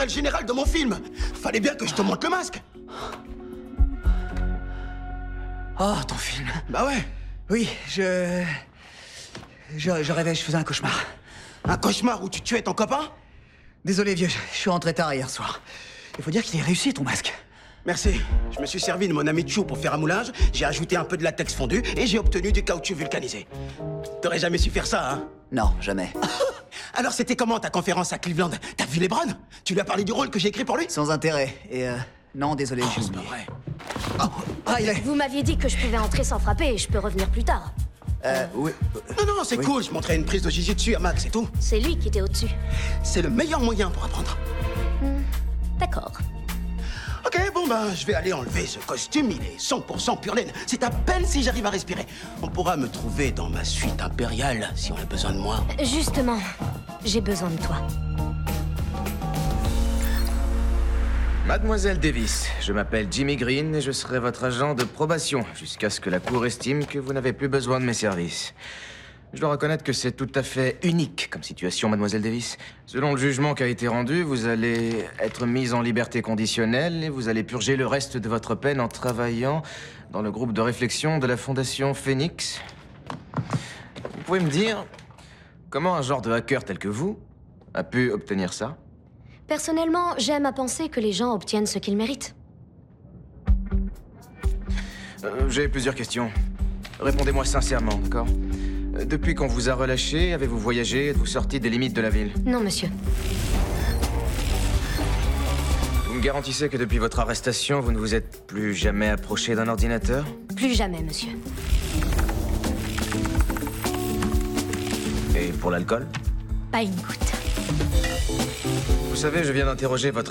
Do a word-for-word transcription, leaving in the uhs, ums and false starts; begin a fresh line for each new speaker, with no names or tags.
serais le général de mon film. Fallait bien que je te montre le masque.
Oh, ton film.
Bah ouais.
Oui, je... je... Je rêvais, je faisais un cauchemar.
Un cauchemar où tu tuais ton copain?
Désolé, vieux, je suis rentré tard hier soir. Il faut dire qu'il est réussi, ton masque.
Merci. Je me suis servi de mon ami Chou pour faire un moulage, j'ai ajouté un peu de latex fondu et j'ai obtenu du caoutchouc vulcanisé. T'aurais jamais su faire ça, hein?
Non, jamais.
Alors c'était comment ta conférence à Cleveland? T'as vu LeBron? Tu lui as parlé du rôle que j'ai écrit pour lui?
Sans intérêt. Et euh... non, désolé,
Oh,
j'ai
c'est pas
oublié.
vrai.
Oh, ah, il est...
Vous m'aviez dit que je pouvais entrer sans frapper et je peux revenir plus tard.
Euh, oui.
Non, non, c'est
Oui.
cool, je montrais une prise de jiu-jitsu à Max, c'est tout.
C'est lui qui était au-dessus.
C'est le meilleur moyen pour apprendre.
D'accord.
Ok, bon ben, je vais aller enlever ce costume, il est cent pour cent pure laine. C'est à peine si j'arrive à respirer. On pourra me trouver dans ma suite impériale si on a besoin de moi.
Justement, j'ai besoin de toi.
Mademoiselle Davis, je m'appelle Jimmy Green et je serai votre agent de probation jusqu'à ce que la Cour estime que vous n'avez plus besoin de mes services. Je dois reconnaître que c'est tout à fait unique comme situation, Mademoiselle Davis. Selon le jugement qui a été rendu, vous allez être mise en liberté conditionnelle et vous allez purger le reste de votre peine en travaillant dans le groupe de réflexion de la Fondation Phoenix. Vous pouvez me dire comment un genre de hacker tel que vous a pu obtenir ça?
Personnellement, j'aime à penser que les gens obtiennent ce qu'ils méritent.
Euh, J'ai plusieurs questions. Répondez-moi sincèrement, d'accord? Euh, Depuis qu'on vous a relâché, avez-vous voyagé? Êtes-vous sorti des limites de la ville?
Non, monsieur.
Vous me garantissez que depuis votre arrestation, vous ne vous êtes plus jamais approché d'un ordinateur?
Plus jamais, monsieur.
Et pour l'alcool?
Pas une goutte.
Vous savez, je viens d'interroger votre